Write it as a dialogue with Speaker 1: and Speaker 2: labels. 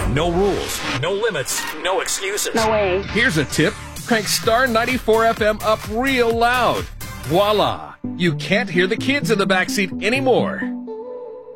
Speaker 1: No rules, no limits, no excuses.
Speaker 2: No way.
Speaker 3: Here's a tip. Crank Star 94 FM up real loud. Voila! You can't hear the kids in the backseat anymore.